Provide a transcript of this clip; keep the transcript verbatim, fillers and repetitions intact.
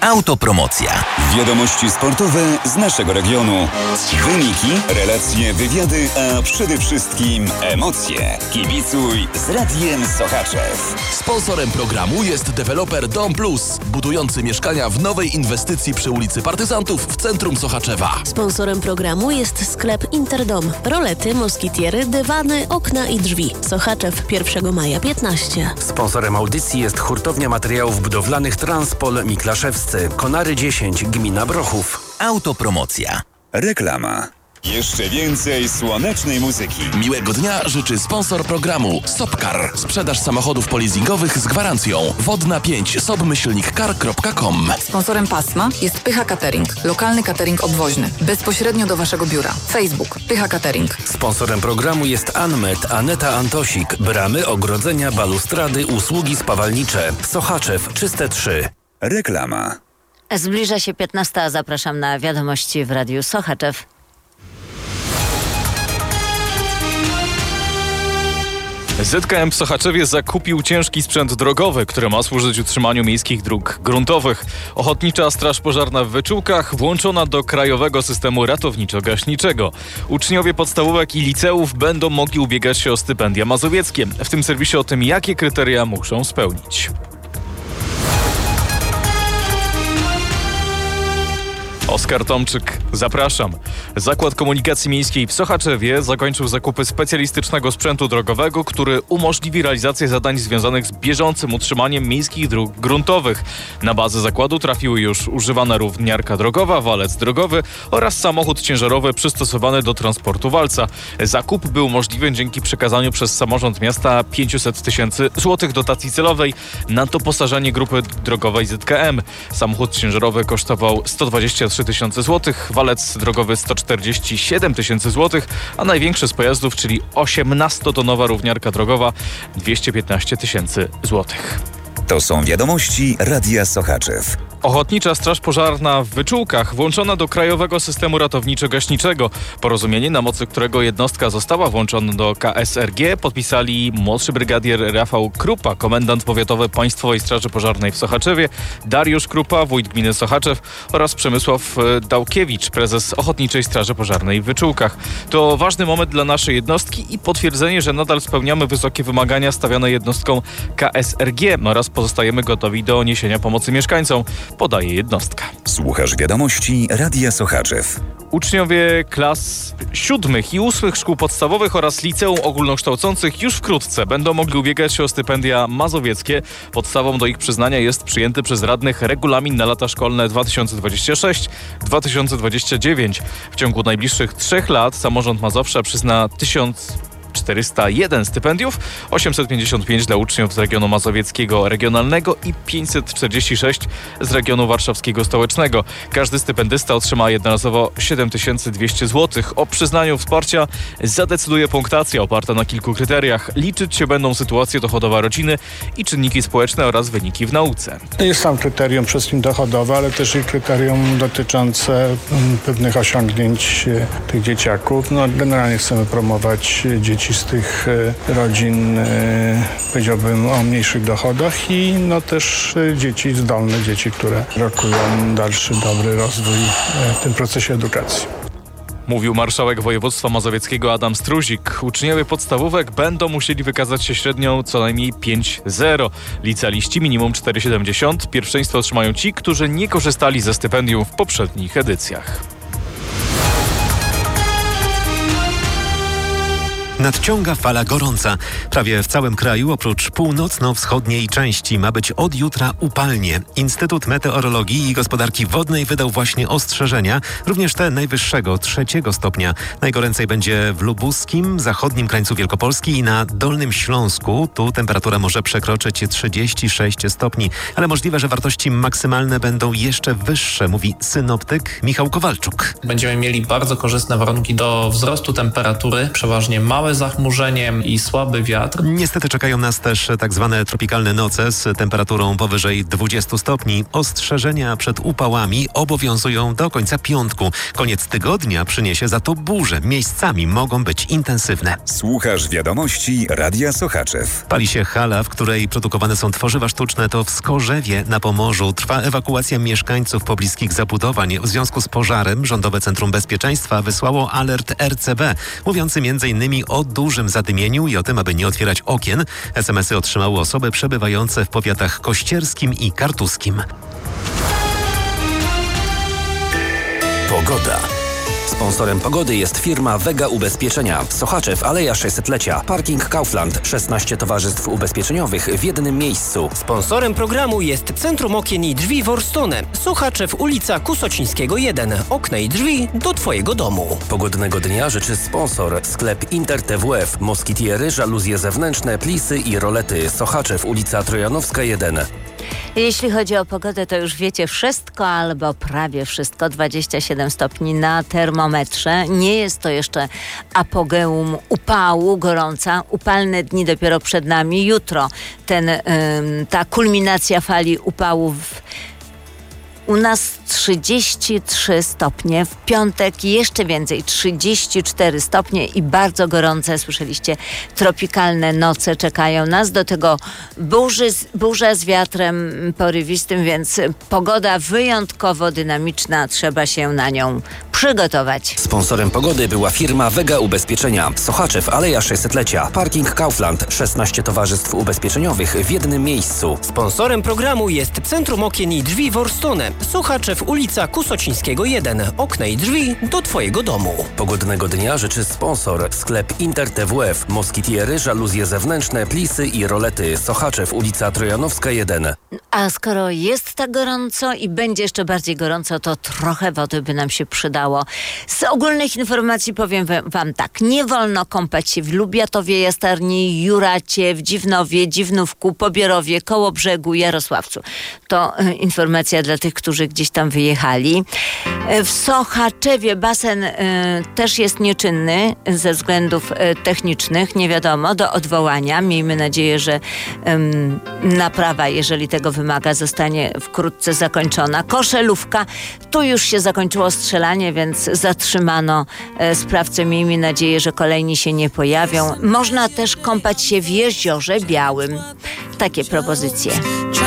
Autopromocja. Wiadomości sportowe z naszego regionu. Wyniki, relacje, wywiady, a przede wszystkim emocje. Kibicuj z Radiem Sochaczew. Sponsorem programu jest deweloper Dom Plus, budujący mieszkania w nowej inwestycji przy ulicy Partyzantów w centrum Sochaczewa. Sponsorem programu jest sklep Interdom. Rolety, moskitiery, dywany, okna i drzwi. Sochaczew, pierwszego maja piętnaście. Sponsorem audycji jest hurtownia materiałów budowlanych Transpol Miklaszewscy. Konary dziesięć, gmina Brochów. Autopromocja. Reklama. Jeszcze więcej słonecznej muzyki. Miłego dnia życzy sponsor programu Sopcar. Sprzedaż samochodów polizingowych z gwarancją. Wodna pięć sobmyślnikcar kropka com. Sponsorem pasma jest Pycha Catering. Lokalny catering obwoźny. Bezpośrednio do Waszego biura. Facebook Pycha Catering. Sponsorem programu jest Anmet, Aneta Antosik. Bramy, ogrodzenia, balustrady, usługi spawalnicze. Sochaczew, Czyste trzy. Reklama. Zbliża się piętnasta. Zapraszam na wiadomości w Radiu Sochaczew. Z K M w Sochaczewie zakupił ciężki sprzęt drogowy, który ma służyć utrzymaniu miejskich dróg gruntowych. Ochotnicza Straż Pożarna w Wyczółkach włączona do krajowego systemu ratowniczo-gaśniczego. Uczniowie podstawówek i liceów będą mogli ubiegać się o stypendia mazowieckie. W tym serwisie o tym, jakie kryteria muszą spełnić. Oskar Tomczyk, zapraszam. Zakład Komunikacji Miejskiej w Sochaczewie zakończył zakupy specjalistycznego sprzętu drogowego, który umożliwi realizację zadań związanych z bieżącym utrzymaniem miejskich dróg gruntowych. Na bazę zakładu trafiły już używana równiarka drogowa, walec drogowy oraz samochód ciężarowy przystosowany do transportu walca. Zakup był możliwy dzięki przekazaniu przez samorząd miasta pięćset tysięcy złotych dotacji celowej na doposażenie grupy drogowej Z K M. Samochód ciężarowy kosztował sto dwadzieścia trzy tysiące złotych, walec drogowy sto czterdzieści siedem tysięcy złotych, a największy z pojazdów, czyli osiemnastotonowa równiarka drogowa, dwieście piętnaście tysięcy złotych. To są wiadomości Radia Sochaczew. Ochotnicza Straż Pożarna w Wyczółkach włączona do krajowego systemu ratowniczo-gaśniczego. Porozumienie, na mocy którego jednostka została włączona do K S R G, podpisali młodszy brygadier Rafał Krupa, komendant powiatowy Państwowej Straży Pożarnej w Sochaczewie, Dariusz Krupa, wójt gminy Sochaczew oraz Przemysław Dałkiewicz, prezes Ochotniczej Straży Pożarnej w Wyczółkach. To ważny moment dla naszej jednostki i potwierdzenie, że nadal spełniamy wysokie wymagania stawiane jednostkom K S R G oraz pozostajemy gotowi do niesienia pomocy mieszkańcom, podaje jednostka. Słuchasz wiadomości Radia Sochaczew. Uczniowie klas siódmych i ósmych szkół podstawowych oraz liceum ogólnokształcących już wkrótce będą mogli ubiegać się o stypendia mazowieckie. Podstawą do ich przyznania jest przyjęty przez radnych regulamin na lata szkolne dwa tysiące dwudziesty szósty dwa tysiące dwudziesty dziewiąty. W ciągu najbliższych trzech lat samorząd Mazowsza przyzna tysiąc czterysta jeden stypendiów, osiemset pięćdziesiąt pięć dla uczniów z regionu mazowieckiego regionalnego i pięćset czterdzieści sześć z regionu warszawskiego stołecznego. Każdy stypendysta otrzyma jednorazowo siedem tysięcy dwieście złotych. O przyznaniu wsparcia zadecyduje punktacja oparta na kilku kryteriach. Liczyć się będą sytuacje dochodowe rodziny i czynniki społeczne oraz wyniki w nauce. Jest tam kryterium przede wszystkim dochodowe, ale też i kryterium dotyczące pewnych osiągnięć tych dzieciaków. No, generalnie chcemy promować dzieci z tych rodzin, powiedziałbym, o mniejszych dochodach i no też dzieci zdolne, dzieci, które rokują dalszy dobry rozwój w tym procesie edukacji. Mówił marszałek województwa mazowieckiego Adam Struzik. Uczniowie podstawówek będą musieli wykazać się średnią co najmniej pięć zero. Licealiści minimum cztery siedemdziesiąt. Pierwszeństwo otrzymają ci, którzy nie korzystali ze stypendium w poprzednich edycjach. Nadciąga fala gorąca. Prawie w całym kraju oprócz północno-wschodniej części ma być od jutra upalnie. Instytut Meteorologii i Gospodarki Wodnej wydał właśnie ostrzeżenia, również te najwyższego, trzeciego stopnia. Najgoręcej będzie w lubuskim, zachodnim krańcu Wielkopolski i na Dolnym Śląsku. Tu temperatura może przekroczyć trzydzieści sześć stopni, ale możliwe, że wartości maksymalne będą jeszcze wyższe, mówi synoptyk Michał Kowalczuk. Będziemy mieli bardzo korzystne warunki do wzrostu temperatury, przeważnie małe małe zachmurzenie i słaby wiatr. Niestety czekają nas też tak zwane tropikalne noce z temperaturą powyżej dwudziestu stopni. Ostrzeżenia przed upałami obowiązują do końca piątku. Koniec tygodnia przyniesie za to burze. Miejscami mogą być intensywne. Słuchasz wiadomości Radia Sochaczew. Pali się hala, w której produkowane są tworzywa sztuczne. To w Skorzewie na Pomorzu. Trwa ewakuacja mieszkańców pobliskich zabudowań. W związku z pożarem Rządowe Centrum Bezpieczeństwa wysłało alert R C B, mówiący między innymi o dużym zadymieniu i o tym, aby nie otwierać okien. es em esy otrzymały osoby przebywające w powiatach kościerskim i kartuskim. Pogoda. Sponsorem pogody jest firma Vega Ubezpieczenia. Sochaczew, Aleja sześćsetlecia. Parking Kaufland. szesnaście towarzystw ubezpieczeniowych w jednym miejscu. Sponsorem programu jest Centrum Okien i Drzwi Worstone. Sochaczew, ulica Kusocińskiego jeden. Okna i drzwi do Twojego domu. Pogodnego dnia życzy sponsor. Sklep Inter T W F. Moskitiery, żaluzje zewnętrzne, plisy i rolety. Sochaczew, ulica Trojanowska jeden. Jeśli chodzi o pogodę, to już wiecie wszystko albo prawie wszystko. dwadzieścia siedem stopni na termometrze. Nie jest to jeszcze apogeum upału, gorąca. Upalne dni dopiero przed nami. Jutro ten, ym, ta kulminacja fali upałów. U nas trzydzieści trzy stopnie, w piątek jeszcze więcej, trzydzieści cztery stopnie i bardzo gorące, słyszeliście, tropikalne noce czekają nas. Do tego burzy, burza z wiatrem porywistym, więc pogoda wyjątkowo dynamiczna, trzeba się na nią przygotować. Sponsorem pogody była firma Vega Ubezpieczenia. Sochaczew, Aleja sześćsetlecia. Parking Kaufland. szesnaście towarzystw ubezpieczeniowych w jednym miejscu. Sponsorem programu jest Centrum Okien i Drzwi Worstone. Sochaczew, ulica Kusocińskiego jeden. Okna i drzwi do Twojego domu. Pogodnego dnia życzy sponsor. Sklep Inter T W F. Moskitiery, żaluzje zewnętrzne, plisy i rolety. Sochaczew, ulica Trojanowska jeden. A skoro jest tak gorąco i będzie jeszcze bardziej gorąco, to trochę wody by nam się przydało. Z ogólnych informacji powiem wam tak. Nie wolno kąpać się w Lubiatowie, Jastarni, Juracie, w Dziwnowie, Dziwnówku, Pobierowie, Kołobrzegu, Jarosławcu. To e, informacja dla tych, którzy gdzieś tam wyjechali. E, w Sochaczewie basen e, też jest nieczynny ze względów e, technicznych. Nie wiadomo, do odwołania. Miejmy nadzieję, że e, naprawa, jeżeli tego wymaga, zostanie wkrótce zakończona. Koszelówka. Tu już się zakończyło strzelanie, więc zatrzymano e, sprawcę. Miejmy nadzieję, że kolejni się nie pojawią. Można też kąpać się w Jeziorze Białym. Takie propozycje.